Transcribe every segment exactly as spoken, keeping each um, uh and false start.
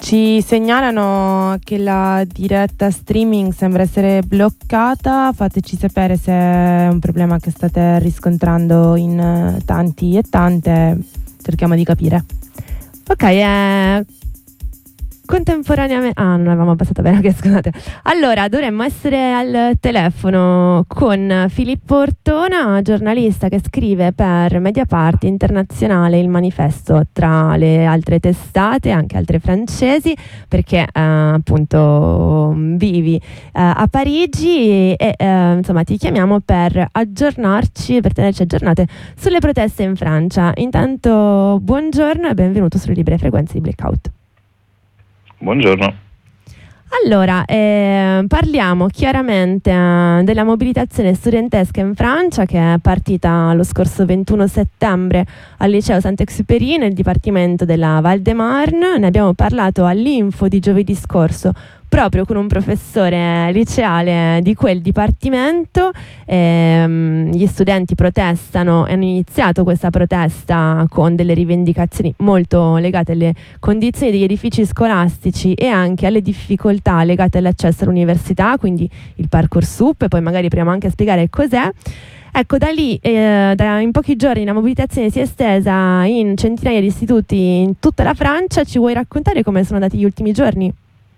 Ci segnalano che la diretta streaming sembra essere bloccata, fateci sapere se è un problema che state riscontrando in tanti e tante, cerchiamo di capire. Ok, eh, contemporaneamente... Ah, non avevamo passato bene, ok, scusate. Allora, dovremmo essere al telefono con Filippo Ortona, giornalista che scrive per Mediapart Internazionale il manifesto, tra le altre testate, anche altre francesi, perché eh, appunto vivi eh, a Parigi e eh, insomma ti chiamiamo per aggiornarci, per tenerci aggiornate sulle proteste in Francia. Intanto buongiorno e benvenuto sulle libere frequenze di Blackout. Buongiorno. Allora, eh, parliamo chiaramente eh, della mobilitazione studentesca in Francia, che è partita lo scorso ventuno settembre al liceo Saint-Exupéry nel dipartimento della Val de Marne. Ne abbiamo parlato all'Info di giovedì scorso proprio con un professore liceale di quel dipartimento. Ehm, gli studenti protestano, hanno iniziato questa protesta con delle rivendicazioni molto legate alle condizioni degli edifici scolastici e anche alle difficoltà legate all'accesso all'università, quindi il Parcoursup, e poi magari proviamo anche a spiegare cos'è. Ecco, da lì, eh, da, in pochi giorni la mobilitazione si è estesa in centinaia di istituti in tutta la Francia. Ci vuoi raccontare come sono andati gli ultimi giorni?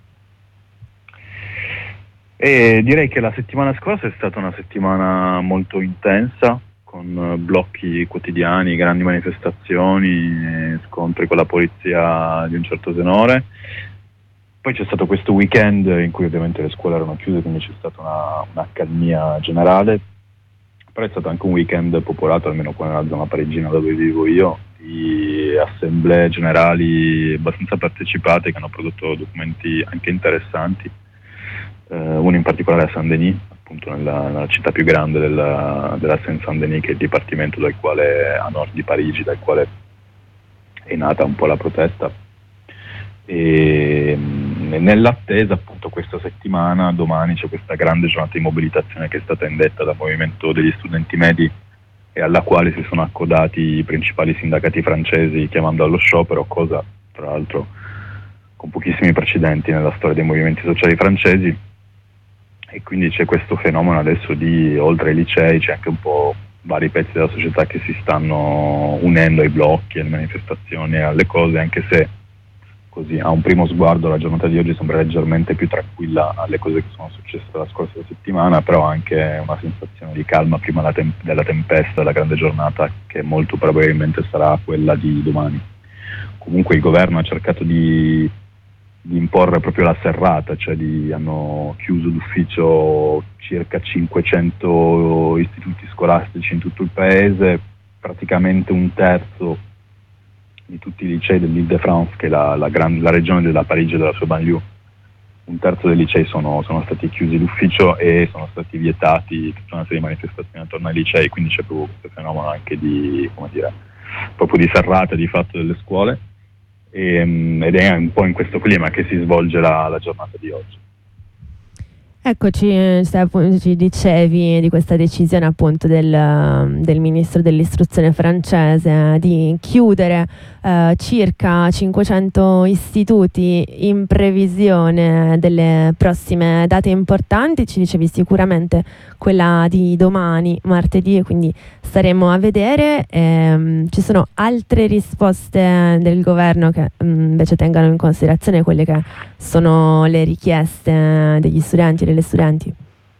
E direi che la settimana scorsa è stata una settimana molto intensa, con blocchi quotidiani, grandi manifestazioni, scontri con la polizia di un certo tenore. Poi c'è stato questo weekend in cui ovviamente le scuole erano chiuse, quindi c'è stata una, un'accalmia generale, però è stato anche un weekend popolato, almeno qua nella zona parigina dove vivo io, di assemblee generali abbastanza partecipate che hanno prodotto documenti anche interessanti. Uh, uno in particolare a Saint-Denis, appunto nella, nella città più grande della, della Seine-Saint-Denis, che è il dipartimento dal quale, a nord di Parigi, dal quale è nata un po' la protesta. E mh, nell'attesa, appunto, questa settimana, domani c'è questa grande giornata di mobilitazione che è stata indetta dal movimento degli studenti medi e alla quale si sono accodati i principali sindacati francesi chiamando allo sciopero, cosa tra l'altro con pochissimi precedenti nella storia dei movimenti sociali francesi. E quindi c'è questo fenomeno adesso di, oltre ai licei, c'è anche un po' vari pezzi della società che si stanno unendo ai blocchi, alle manifestazioni, alle cose, anche se così a un primo sguardo la giornata di oggi sembra leggermente più tranquilla alle cose che sono successe la scorsa settimana, però anche una sensazione di calma prima della, tem- della tempesta, della grande giornata che molto probabilmente sarà quella di domani. Comunque il governo ha cercato di di imporre proprio la serrata, cioè di, hanno chiuso d'ufficio circa cinquecento istituti scolastici in tutto il paese, praticamente un terzo di tutti i licei dell'Île-de-France, che è la, la, gran, la regione della Parigi e della sua banlieue, un terzo dei licei sono, sono stati chiusi d'ufficio e sono stati vietati tutta una serie di manifestazioni attorno ai licei, quindi c'è proprio questo fenomeno anche di, come dire, proprio di serrata di fatto delle scuole. E, ed è un po' in questo clima che si svolge la, la giornata di oggi. Eccoci, ci dicevi di questa decisione appunto del, del ministro dell'istruzione francese di chiudere eh, circa cinquecento istituti in previsione delle prossime date importanti. Ci dicevi sicuramente quella di domani, martedì, quindi staremo a vedere. Ehm, ci sono altre risposte del governo che mh, invece tengano in considerazione quelle che sono le richieste degli studenti e delle studenti?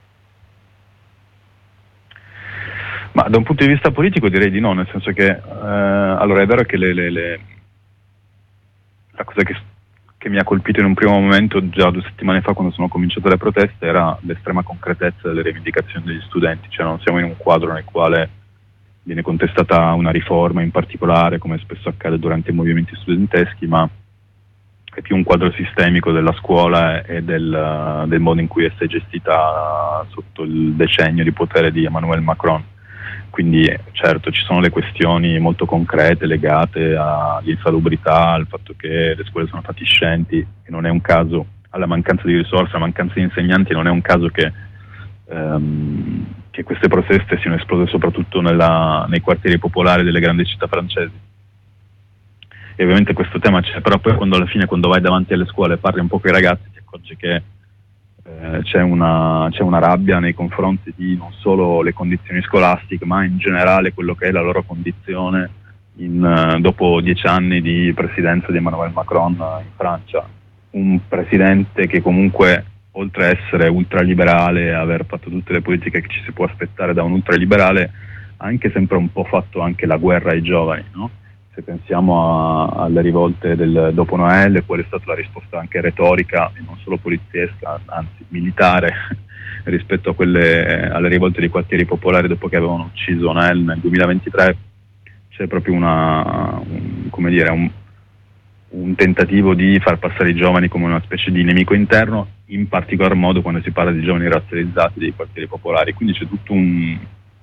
Ma da un punto di vista politico direi di no, nel senso che eh, allora è vero che le, le, le, la cosa che, che mi ha colpito in un primo momento già due settimane fa quando sono cominciate le proteste era l'estrema concretezza delle rivendicazioni degli studenti, cioè non siamo in un quadro nel quale viene contestata una riforma in particolare come spesso accade durante i movimenti studenteschi, ma è più un quadro sistemico della scuola e del, del modo in cui essa è gestita sotto il decennio di potere di Emmanuel Macron. Quindi certo ci sono le questioni molto concrete legate all'insalubrità, al fatto che le scuole sono fatiscenti, e non è un caso, alla mancanza di risorse, alla mancanza di insegnanti, non è un caso che, ehm, che queste proteste siano esplose soprattutto nella, nei quartieri popolari delle grandi città francesi. e ovviamente questo tema c'è, però poi quando alla fine, quando vai davanti alle scuole e parli un po' con i ragazzi, ti accorgi che eh, c'è, una, c'è una rabbia nei confronti di non solo le condizioni scolastiche, ma in generale quello che è la loro condizione in, uh, dopo dieci anni di presidenza di Emmanuel Macron in Francia. Un presidente che comunque, oltre a essere ultraliberale e aver fatto tutte le politiche che ci si può aspettare da un ultraliberale, ha anche sempre un po' fatto anche la guerra ai giovani, no? Se pensiamo a, alle rivolte del dopo Noël, qual è stata la risposta anche retorica e non solo poliziesca, anzi militare, rispetto a quelle, alle rivolte dei quartieri popolari dopo che avevano ucciso Noël nel duemilaventitré. C'è proprio una, un, come dire, un, un tentativo di far passare i giovani come una specie di nemico interno, in particolar modo quando si parla di giovani razzializzati dei quartieri popolari. Quindi c'è tutto un...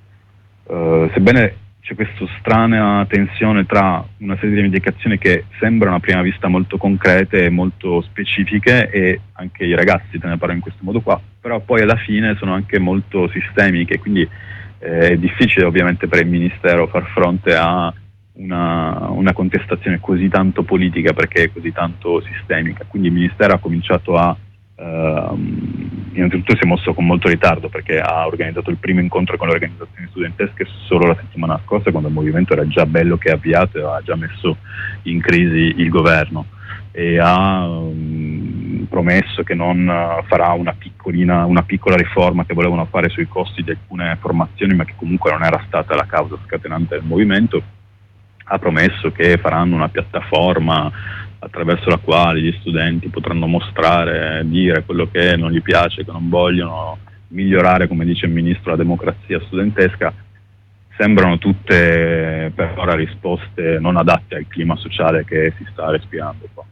Uh, sebbene c'è questa strana tensione tra una serie di rivendicazioni che sembrano a prima vista molto concrete e molto specifiche, e anche i ragazzi te ne parlano in questo modo qua, però poi alla fine sono anche molto sistemiche, quindi eh, è difficile ovviamente per il Ministero far fronte a una, una contestazione così tanto politica, perché è così tanto sistemica. Quindi il Ministero ha cominciato a Uh, innanzitutto si è mosso con molto ritardo, perché ha organizzato il primo incontro con le organizzazioni studentesche solo la settimana scorsa, quando il movimento era già bello che è avviato e ha già messo in crisi il governo, e ha um, promesso che non uh, farà una piccolina, una piccola riforma che volevano fare sui costi di alcune formazioni, ma che comunque non era stata la causa scatenante del movimento. Ha promesso che faranno una piattaforma attraverso la quale gli studenti potranno mostrare, dire quello che non gli piace, che non vogliono, migliorare, come dice il ministro, la democrazia studentesca. Sembrano tutte per ora risposte non adatte al clima sociale che si sta respirando qua.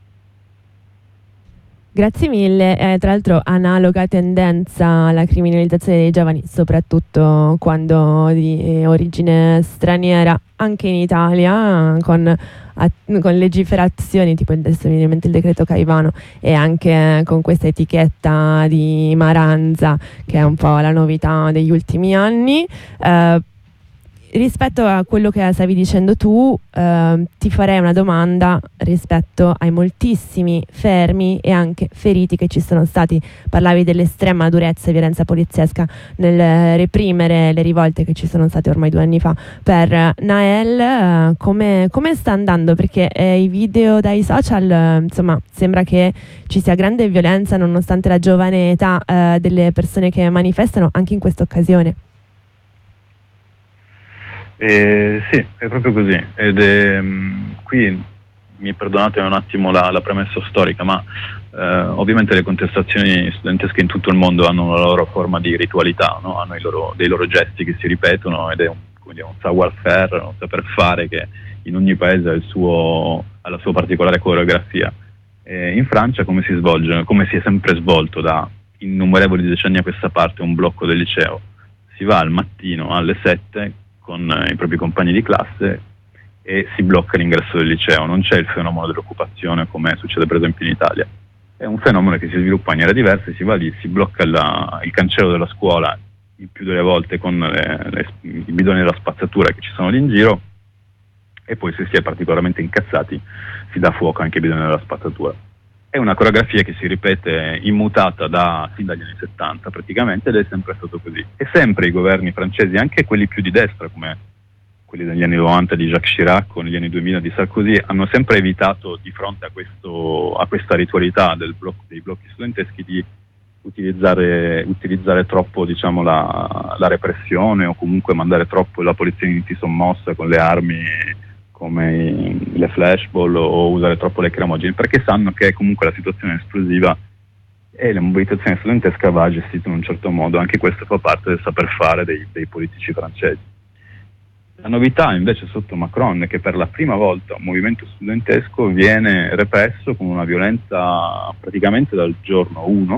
Grazie mille. Eh, tra l'altro analoga tendenza alla criminalizzazione dei giovani, soprattutto quando di origine straniera, anche in Italia, con, a, con legiferazioni tipo adesso mi viene in mente il decreto Caivano, e anche con questa etichetta di Maranza, che è un po' la novità degli ultimi anni. Eh, Rispetto a quello che stavi dicendo tu, eh, ti farei una domanda rispetto ai moltissimi fermi e anche feriti che ci sono stati. Parlavi dell'estrema durezza e violenza poliziesca nel reprimere le rivolte che ci sono state ormai due anni fa per Noël. Eh, come, come sta andando? Perché eh, i video dai social, eh, insomma, sembra che ci sia grande violenza nonostante la giovane età eh, delle persone che manifestano anche in questa occasione. Eh, sì, è proprio così, ed è, mh, qui mi perdonate un attimo la, la premessa storica, ma eh, ovviamente le contestazioni studentesche in tutto il mondo hanno una loro forma di ritualità, no? Hanno i loro, dei loro gesti che si ripetono, ed è un, come dire, un savoir-faire, un saper fare che in ogni paese ha, il suo, ha la sua particolare coreografia. E in Francia come si svolge, come si è sempre svolto da innumerevoli decenni a questa parte, un blocco del liceo. Si va al mattino alle sette con i propri compagni di classe e si blocca l'ingresso del liceo. Non c'è il fenomeno dell'occupazione come succede per esempio in Italia, è un fenomeno che si sviluppa in maniera diversa. Si va lì, si blocca la, il cancello della scuola il più delle volte con le, le, i bidoni della spazzatura che ci sono lì in giro, e poi se si è particolarmente incazzati si dà fuoco anche ai bidoni della spazzatura. È una coreografia che si ripete immutata da, fin dagli anni settanta praticamente, ed è sempre stato così. E sempre i governi francesi, anche quelli più di destra, come quelli degli anni novanta di Jacques Chirac o negli anni duemila di Sarkozy, hanno sempre evitato, di fronte a, questo, a questa ritualità del blocco, dei blocchi studenteschi, di utilizzare, utilizzare troppo, diciamo, la, la repressione, o comunque mandare troppo la polizia in sommossa con le armi come i, le flashball, o usare troppo le lacrimogene, perché sanno che comunque la situazione è esplosiva e la mobilitazione studentesca va gestita in un certo modo. Anche questo fa parte del saper fare dei, dei politici francesi. La novità invece sotto Macron è che per la prima volta un movimento studentesco viene represso con una violenza praticamente dal giorno uno,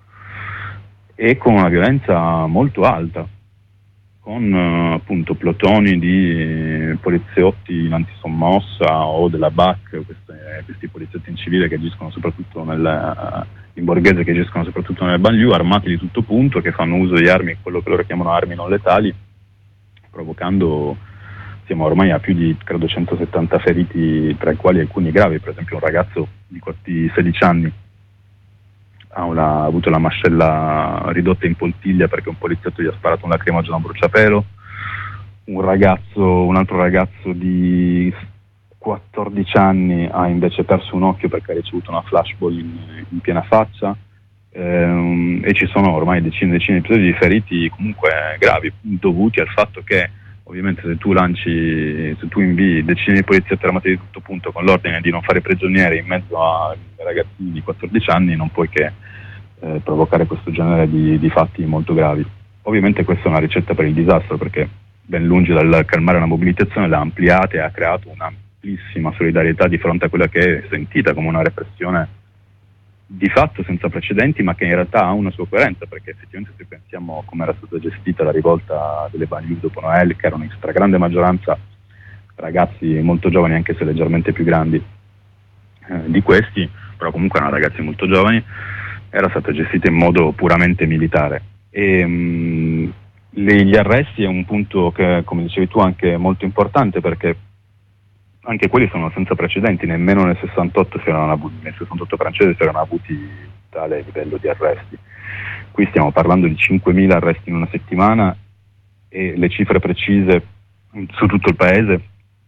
e con una violenza molto alta, con uh, appunto plotoni di poliziotti in antisommossa o della B A C, queste, questi poliziotti in civile che agiscono soprattutto nel, uh, in borghese, che agiscono soprattutto nelle banlieue, armati di tutto punto, che fanno uso di armi, quello che loro chiamano armi non letali, provocando siamo ormai a più di credo centosettanta feriti, tra i quali alcuni gravi. Per esempio un ragazzo di, di sedici anni ha, una, ha avuto la mascella ridotta in poltiglia perché un poliziotto gli ha sparato un lacrimogeno a bruciapelo. Un ragazzo, un altro ragazzo di quattordici anni ha invece perso un occhio perché ha ricevuto una flashball in, in piena faccia, ehm, e ci sono ormai decine e decine di episodi di feriti comunque gravi, dovuti al fatto che ovviamente se tu lanci, se tu invii decine di poliziotti armati di tutto punto con l'ordine di non fare prigionieri in mezzo a ragazzini di quattordici anni, non puoi che eh, provocare questo genere di, di fatti molto gravi. Ovviamente questa è una ricetta per il disastro, perché ben lungi dal calmare una mobilitazione l'ha ampliata e ha creato un'amplissima solidarietà di fronte a quella che è sentita come una repressione di fatto senza precedenti, ma che in realtà ha una sua coerenza, perché effettivamente se pensiamo a come era stata gestita la rivolta delle banlieue dopo Noel, che erano in stragrande maggioranza ragazzi molto giovani, anche se leggermente più grandi eh, di questi, però comunque erano ragazzi molto giovani, era stata gestita in modo puramente militare. E, mh, le, gli arresti è un punto che, come dicevi tu, anche molto importante, perché anche quelli sono senza precedenti. Nemmeno nel sessantotto si erano avuti, nel sessantotto francese si erano avuti tale livello di arresti. Qui stiamo parlando di cinquemila arresti in una settimana, e le cifre precise su tutto il paese,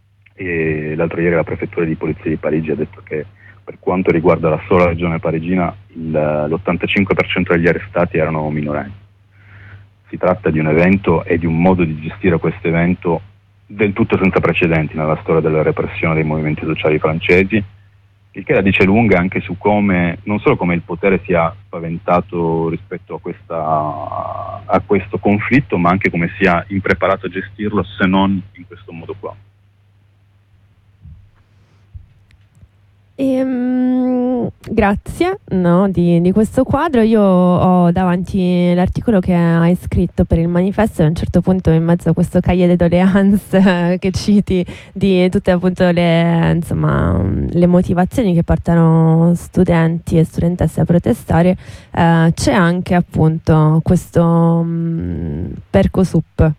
e l'altro ieri la prefettura di polizia di Parigi ha detto che per quanto riguarda la sola regione parigina il, l'ottantacinque per cento degli arrestati erano minorenni. Si tratta di un evento e di un modo di gestire questo evento del tutto senza precedenti nella storia della repressione dei movimenti sociali francesi, il che la dice lunga anche su come, non solo come il potere sia spaventato rispetto a, questa, a questo conflitto, ma anche come sia impreparato a gestirlo, se non in questo modo qua. Ehm, grazie no, di, di questo quadro. Io ho davanti l'articolo che hai scritto per il manifesto, e a un certo punto in mezzo a questo cahier de doléances che citi di tutte appunto le, insomma, le motivazioni che portano studenti e studentesse a protestare, eh, c'è anche appunto questo um, Parcoursup.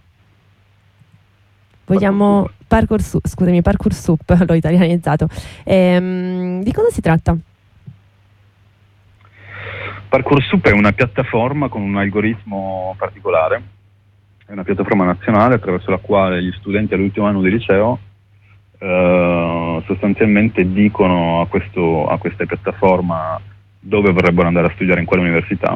Vogliamo Parcoursup, scusami, Parcoursup, l'ho italianizzato. Ehm, di cosa si tratta? Parcoursup è una piattaforma con un algoritmo particolare, è una piattaforma nazionale attraverso la quale gli studenti all'ultimo anno di liceo eh, sostanzialmente dicono a, questo, a questa piattaforma dove vorrebbero andare a studiare, in quale università,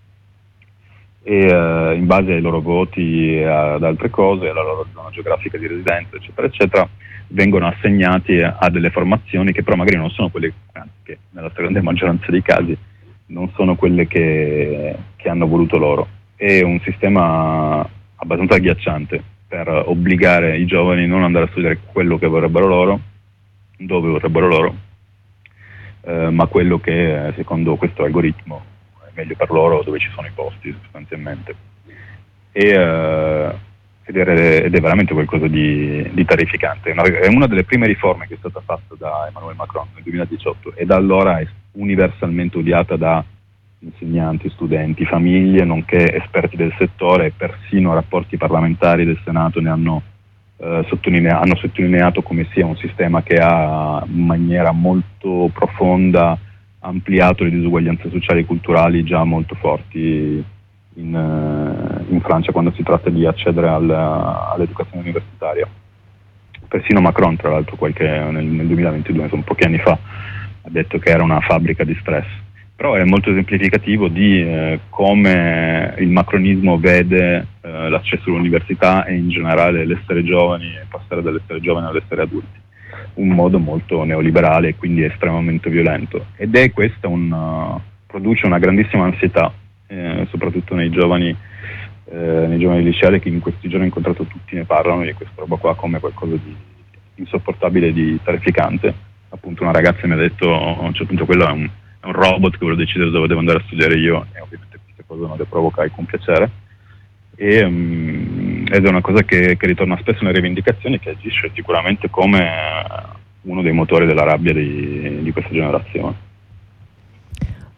e uh, in base ai loro voti e ad altre cose, alla loro zona geografica di residenza, eccetera, eccetera, vengono assegnati a delle formazioni che però magari non sono quelle, che nella stragrande maggioranza dei casi non sono quelle che, che hanno voluto loro. È un sistema abbastanza agghiacciante per obbligare i giovani a non andare a studiare quello che vorrebbero loro, dove vorrebbero loro, eh, ma quello che secondo questo algoritmo meglio per loro, dove ci sono i posti sostanzialmente. E, uh, ed, è, ed è veramente qualcosa di, di terrificante. È una, è una delle prime riforme che è stata fatta da Emmanuel Macron nel duemiladiciotto, e da allora è universalmente odiata da insegnanti, studenti, famiglie, nonché esperti del settore, e persino rapporti parlamentari del Senato ne hanno, uh, sottolinea- hanno sottolineato come sia un sistema che ha in maniera molto profonda ampliato le disuguaglianze sociali e culturali già molto forti in, uh, in Francia quando si tratta di accedere al, all'educazione universitaria. Persino Macron, tra l'altro, qualche, nel, nel duemilaventidue, insomma, pochi anni fa, ha detto che era una fabbrica di stress. Però è molto esemplificativo di eh, come il macronismo vede eh, l'accesso all'università e in generale l'essere giovani e passare dall'essere giovani all'essere adulti. Un modo molto neoliberale e quindi estremamente violento, ed è questa un, uh, produce una grandissima ansietà, eh, soprattutto nei giovani eh, nei giovani liceali, che in questi giorni ho incontrato, tutti ne parlano di questa roba qua come qualcosa di insopportabile, di terrificante. Appunto una ragazza mi ha detto a un certo punto: quello è un, è un robot che volevo decidere dove devo andare a studiare io, e ovviamente queste cose non le provoca alcun piacere. E, um, ed è una cosa che, che ritorna spesso nelle rivendicazioni, che agisce sicuramente come uno dei motori della rabbia di, di questa generazione.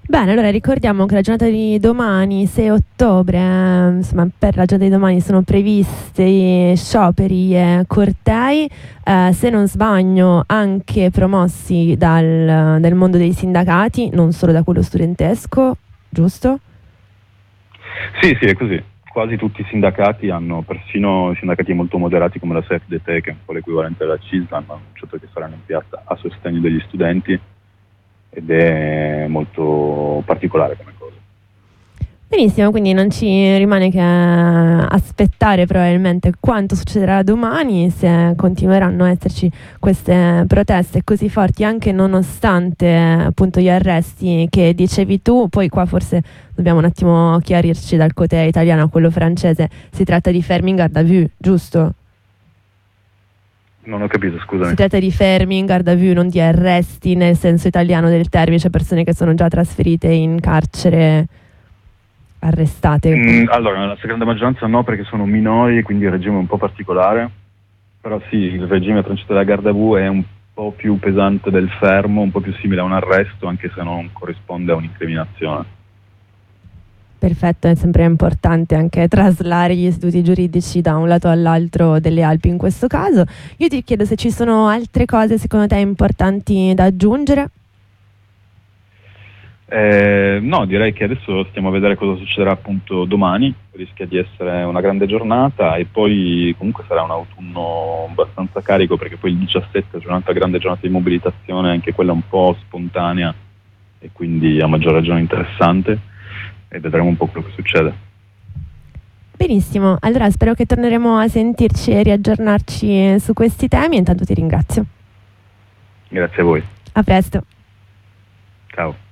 Bene, allora ricordiamo che la giornata di domani, sei ottobre, eh, insomma, per la giornata di domani sono previsti scioperi e cortei, eh, se non sbaglio anche promossi dal, dal mondo dei sindacati, non solo da quello studentesco, giusto? Sì, sì, è così. Quasi tutti i sindacati hanno, persino sindacati molto moderati come la C F D T, che è un po' l'equivalente della C I S L, hanno annunciato che saranno in piazza a sostegno degli studenti, ed è molto particolare come cosa. Benissimo, quindi non ci rimane che aspettare probabilmente quanto succederà domani, se continueranno a esserci queste proteste così forti anche nonostante appunto gli arresti che dicevi tu. Poi qua forse dobbiamo un attimo chiarirci dal côté italiano a quello francese, si tratta di fermi in garde à vue, giusto? Non ho capito, scusami. Si tratta di fermi in garde à vue, non di arresti nel senso italiano del termine, cioè persone che sono già trasferite in carcere, arrestate. Mm, allora, nella stragrande maggioranza no, perché sono minori e quindi il regime è un po' particolare, però sì, il regime francese della garde à vue è un po' più pesante del fermo, un po' più simile a un arresto, anche se non corrisponde a un'incriminazione. Perfetto, è sempre importante anche traslare gli istituti giuridici da un lato all'altro delle Alpi in questo caso. Io ti chiedo se ci sono altre cose secondo te importanti da aggiungere? Eh, no, direi che adesso stiamo a vedere cosa succederà appunto domani, rischia di essere una grande giornata e poi comunque sarà un autunno abbastanza carico, perché poi il diciassette è un'altra grande giornata di mobilitazione, anche quella un po' spontanea e quindi a maggior ragione interessante, e vedremo un po' quello che succede. Benissimo, allora spero che torneremo a sentirci e riaggiornarci su questi temi. Intanto ti ringrazio. Grazie a voi. A presto. Ciao.